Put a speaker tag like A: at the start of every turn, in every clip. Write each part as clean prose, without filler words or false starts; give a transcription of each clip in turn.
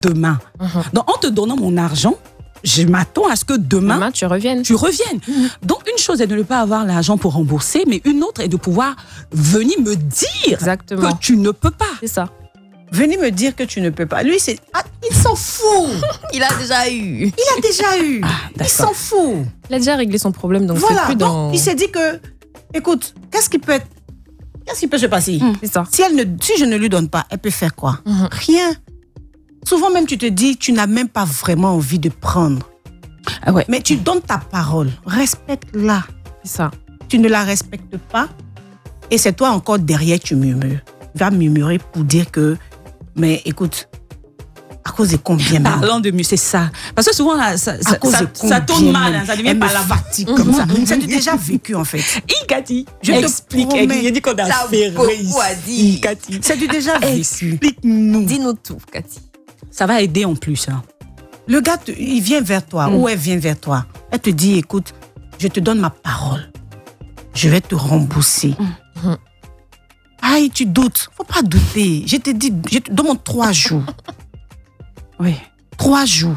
A: demain. Donc, en te donnant mon argent, je m'attends à ce que demain
B: tu reviennes.
A: Donc, une chose est de ne pas avoir l'argent pour rembourser, mais une autre est de pouvoir venir me dire que tu ne peux pas.
B: C'est ça.
C: Venez me dire que tu ne peux pas. Lui, il s'en fout.
B: Il a déjà eu.
C: Il s'en fout.
B: Il a déjà réglé son problème, donc
C: voilà.
B: c'est plus dans...
C: Donc, il s'est dit que, écoute, qu'est-ce qui peut se passer?
B: C'est ça.
C: Si je ne lui donne pas, elle peut faire quoi? Rien. Souvent même, tu te dis, tu n'as même pas vraiment envie de prendre.
A: Ah ouais.
C: Mais tu donnes ta parole. Respecte-la.
B: C'est ça.
C: Tu ne la respectes pas. Et c'est toi encore derrière, tu murmures. Tu vas murmurer pour dire que, mais écoute, à cause de combien même?
A: Parlant de mieux, c'est ça. Parce que souvent, ça tourne mal, ça devient pas la
C: fatigue comme ça. Ça t'est déjà vécu, en fait.
A: Cathy, je t'explique. Il dit qu'on a fait ici. Cathy,
C: c'est du déjà vécu.
A: Explique-nous.
B: Dis-nous tout, Cathy.
A: Ça va aider en plus. Hein.
C: Le gars, il vient vers toi, ou elle vient vers toi. Elle te dit, écoute, je te donne ma parole. Je vais te rembourser. Aïe, tu doutes. Faut pas douter. Je te dis, je te demande 3 jours.
A: Oui.
C: 3 jours.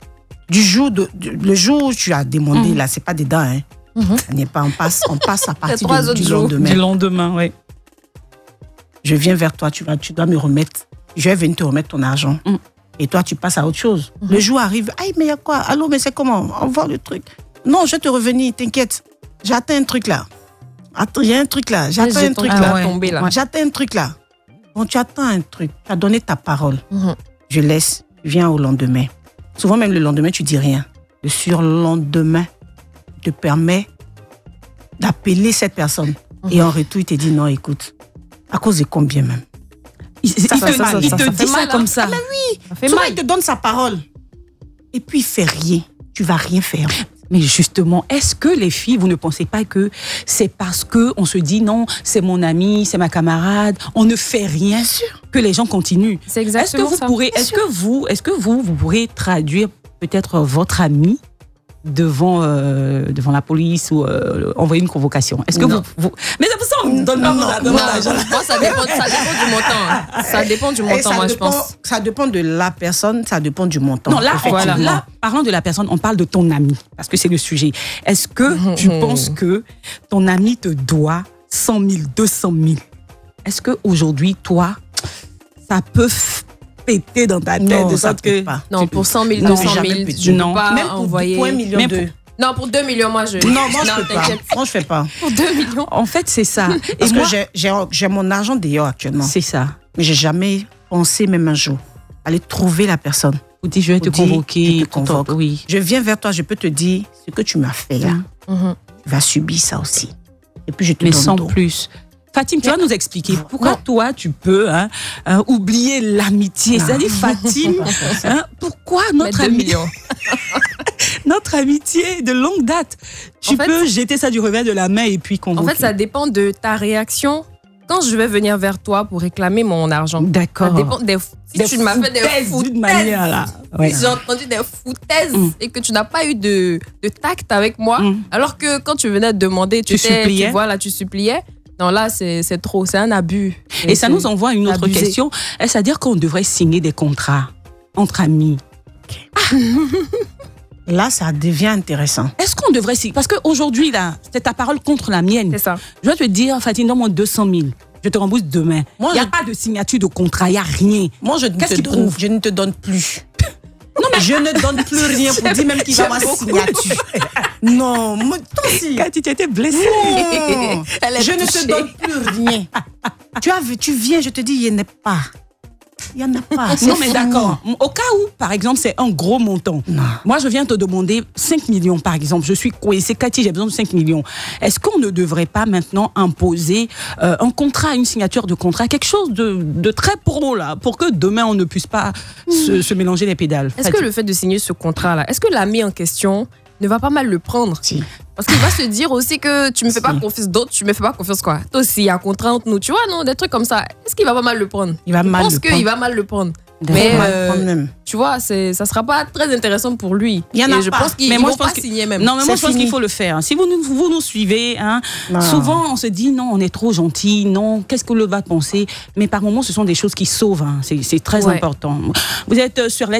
C: Le jour où tu as demandé, là, c'est pas dedans, hein. Ça n'est pas, on passe à partir du lendemain.
A: Du lendemain, oui.
C: Je viens vers toi, tu dois me remettre. Je vais venir te remettre ton argent. Et toi, tu passes à autre chose. Le jour arrive, aïe, mais il y a quoi? Allô, mais c'est comment? Envoie le truc. Non, je vais te revenir, t'inquiète. J'attends un truc là. Attends, il y a un truc là. J'attends un truc là. J'attends un truc là. Bon, tu attends un truc. Tu as donné ta parole. Je laisse. Viens au lendemain. Souvent, même le lendemain, tu dis rien. Le surlendemain te permet d'appeler cette personne. Et en retour, il te dit non, écoute. À cause de combien même?
A: Il te dit ça comme ça.
C: Mais oui. Souvent, il te donne sa parole. Et puis, il fait rien. Tu vas rien faire.
A: Mais justement, est-ce que les filles, vous ne pensez pas que c'est parce qu'on se dit non, c'est mon ami, c'est ma camarade, on ne fait rien que les gens continuent?
B: C'est exactement ça.
A: Est-ce que vous pourrez traduire peut-être votre ami devant la police ou envoyer une convocation? Est-ce que vous... Mais c'est pour ça qu'on ne donne pas l'argent.
B: Moi, ça dépend du montant. Ça dépend du montant, moi, je pense.
C: Ça dépend de la personne, ça dépend du montant.
A: Non, là, parlant de la personne, on parle de ton ami, parce que c'est le sujet. Est-ce que tu penses que ton ami te doit 100 000, 200 000? Est-ce qu'aujourd'hui, toi, ça peut péter dans ta tête de sorte que...
C: Pas.
B: Non, pour 100 000, 200 000, je ne peux pas
C: même pour
B: envoyer...
C: Pour 1 million
B: Non, pour 2 millions, moi, je...
C: Non, moi, je fais pas. Moi, je fais pas.
B: Pour 2 millions.
A: En fait, c'est ça.
C: Parce que j'ai mon argent dehors actuellement.
A: C'est ça.
C: Mais j'ai jamais pensé, même un jour, aller trouver la personne.
A: Vous dites, je vais te convoquer.
C: Oui. Je viens vers toi, je peux te dire ce que tu m'as fait là. Tu vas subir ça aussi. Et puis, je te donne
A: sans plus. Fatime, tu vas nous expliquer pourquoi toi, tu peux oublier l'amitié. C'est-à-dire, Fatime, pourquoi notre amitié de longue date, tu peux jeter ça du revers de la main et puis convoquer.
B: En fait, ça dépend de ta réaction quand je vais venir vers toi pour réclamer mon argent.
A: D'accord.
B: Ça dépend si tu m'as fait des foutaises,
A: manière, là.
B: Si j'ai entendu des foutaises et que tu n'as pas eu de tact avec moi, alors que quand tu venais te demander, tu suppliais. Non, là, c'est trop, c'est un abus.
A: Et ça nous envoie une autre question. Est-ce à dire qu'on devrait signer des contrats entre amis?
C: Là, ça devient intéressant.
A: Est-ce qu'on devrait signer? Parce qu'aujourd'hui, là, c'est ta parole contre la mienne.
B: C'est ça.
A: Je dois te dire, Fatine, donne-moi 200 000. Je te rembourse demain. Il n'y a pas de signature de contrat, il n'y a rien.
C: Moi, je ne te donne plus. Non, mais je ne donne plus rien pour dire même qu'il va avoir signature. Non, moi, toi aussi.
A: Cathy, tu étais blessée.
C: Non, je ne te donne plus rien. Tu viens, je te dis, il n'y en a pas. Il n'y en a pas.
A: Non, mais d'accord. Au cas où, par exemple, c'est un gros montant. Non. Moi, je viens te demander 5 millions, par exemple. Je suis coincée. Cathy, j'ai besoin de 5 millions. Est-ce qu'on ne devrait pas maintenant imposer un contrat, une signature de contrat, quelque chose de très pro, là, pour que demain, on ne puisse pas se mélanger les pédales?
B: Est-ce que le fait de signer ce contrat-là, est-ce que l'ami en question ne va pas mal le prendre?
C: Si.
B: Parce qu'il va se dire aussi que tu me fais pas confiance, d'autres tu me fais pas confiance, quoi. Toi aussi, il y a un contrat entre nous, tu vois, non, des trucs comme ça. Est-ce qu'il va pas mal le prendre?
C: Il va mal le prendre.
B: Je pense qu'il va mal le prendre. Mais tu vois, ça sera pas très intéressant pour lui.
C: Il y en a
B: je pense qu'il ne vont pas signer même.
A: Non, mais moi je pense qu'il faut le faire. Si vous nous suivez, souvent on se dit non, on est trop gentil, non, qu'est-ce que le va penser? Mais par moments, ce sont des choses qui sauvent. C'est très important. Vous êtes sur